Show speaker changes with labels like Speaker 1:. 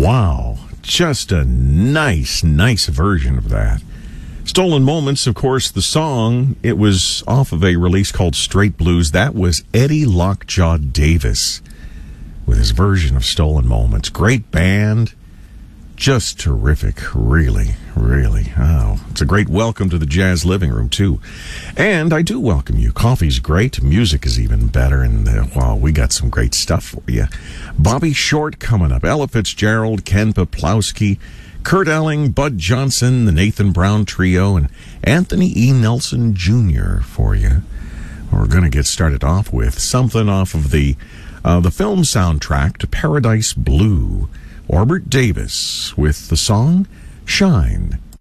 Speaker 1: Wow, just a nice version of that. Stolen Moments, of course, the song, it was off of a release called Straight Blues. That was Eddie Lockjaw Davis with his version of Stolen Moments. Great band, just terrific, really. Oh, it's a great welcome to the Jazz Living Room, too. And I do welcome you. Coffee's great, music is even better, and, we got some great stuff for you. Bobby Short coming up, Ella Fitzgerald, Ken Peplowski, Kurt Elling, Bud Johnson, the Nathan Brown Trio, and Anthony E. Nelson Jr. for you. We're going to get started off with something off of the film soundtrack to Paradise Blue. Orbert Davis with the song Shine